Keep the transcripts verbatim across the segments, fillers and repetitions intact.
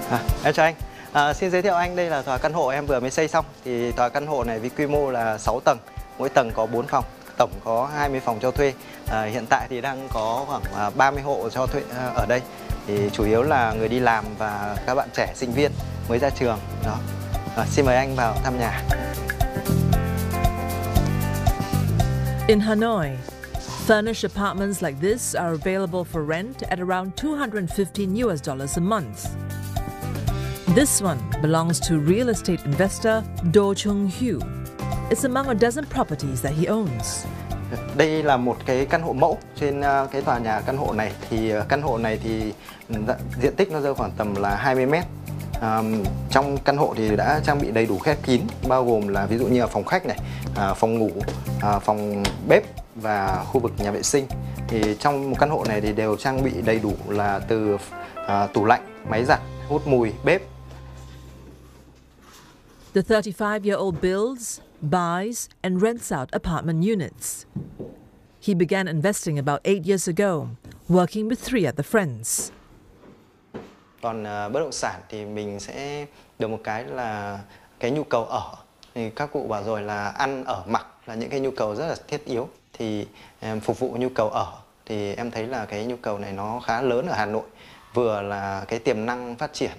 À, em chào anh. À, xin giới thiệu anh, đây là tòa căn hộ em vừa mới xây xong. Thì tòa căn hộ này với quy mô là sáu tầng, mỗi tầng có bốn phòng, tổng có hai mươi phòng cho thuê. À, hiện tại thì đang có khoảng ba mươi hộ cho thuê ở đây. Thì chủ yếu là người đi làm và các bạn trẻ sinh viên mới ra trường. Đó. À, xin mời anh vào thăm nhà. In Hanoi, furnished apartments like this are available for rent at around two hundred fifteen U S dollars a month. This one belongs to real estate investor Do Chung Hyu. It's among a dozen properties that he owns. Đây là một cái căn hộ mẫu trên cái tòa nhà căn hộ này. Thì căn hộ này thì diện tích nó rơi khoảng tầm là hai mươi mét. À, trong căn hộ thì đã trang bị đầy đủ khép kín, bao gồm là ví dụ như là phòng khách này, à, phòng ngủ, à, phòng bếp và khu vực nhà vệ sinh. Thì trong một căn hộ này thì đều trang bị đầy đủ là từ à, tủ lạnh, máy giặt, hút mùi, bếp. The thirty-five-year-old builds, buys, and rents out apartment units. He began investing about eight years ago, working with three other friends. Còn uh, bất động sản thì mình sẽ được một cái là cái nhu cầu ở. Thì các cụ bảo rồi là ăn, ở, mặc là những cái nhu cầu rất là thiết yếu. Thì um, phục vụ nhu cầu ở thì em thấy là cái nhu cầu này nó khá lớn ở Hà Nội, vừa là cái tiềm năng phát triển.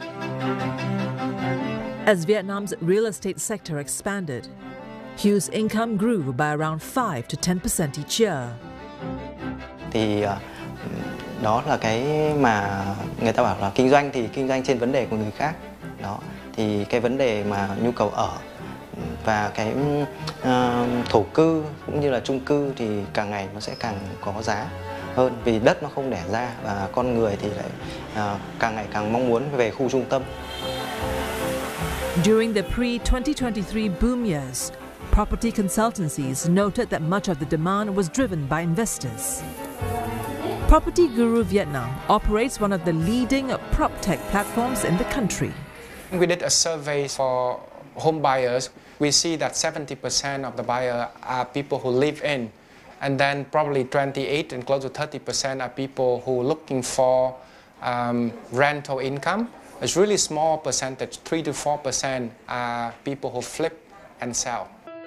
As Vietnam's real estate sector expanded, Hugh's income grew by around five to ten percent each year. Thì uh, đó là cái mà người ta bảo là kinh doanh thì kinh doanh trên vấn đề của người khác. Đó, thì cái vấn đề mà nhu cầu ở và cái uh, thổ cư cũng như là chung cư thì càng ngày nó sẽ càng có giá hơn, vì đất nó không đẻ ra và con người thì lại uh, càng ngày càng mong muốn về khu trung tâm. During the pre twenty twenty-three boom years, property consultancies noted that much of the demand was driven by investors. Property Guru Vietnam operates one of the leading PropTech platforms in the country. We did a survey for home buyers. We see that seventy percent of the buyers are people who live in, and then probably twenty-eight and close to thirty percent are people who are looking for um, rental income. It's really small percentage, three to four percent are people who flip and sell.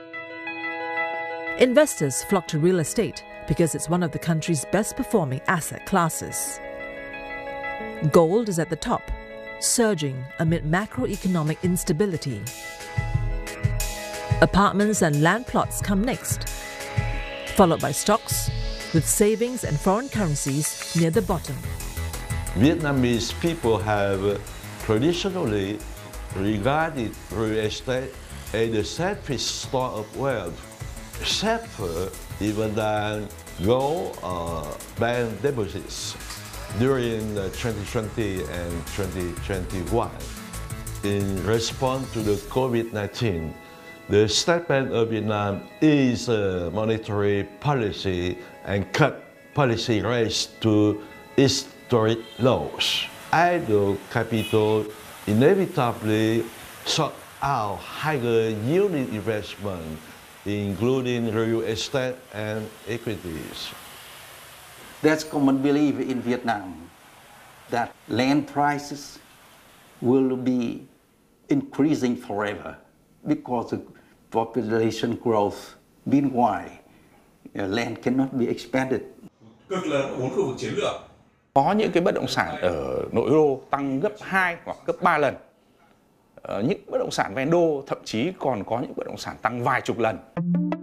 Investors flock to real estate because it's one of the country's best performing asset classes. Gold is at the top, surging amid macroeconomic instability. Apartments and land plots come next, followed by stocks, with savings and foreign currencies near the bottom. Vietnamese people have traditionally regarded real estate as the safest store of wealth, safer even than gold or bank deposits during twenty twenty and twenty twenty-one. In response to the COVID nineteen, the State Bank of Vietnam eased uh, monetary policy and cut policy rates to historic lows. Idle capital inevitably sought out higher yielding investment, including real estate and equities. There's common belief in Vietnam that land prices will be increasing forever because of population growth. Meanwhile, land cannot be expanded. Cực lớn ở bốn khu vực chiến lược. Có những cái bất động sản ở nội đô tăng gấp hai hoặc gấp ba lần. Những bất động sản ven đô thậm chí còn có những bất động sản tăng vài chục lần.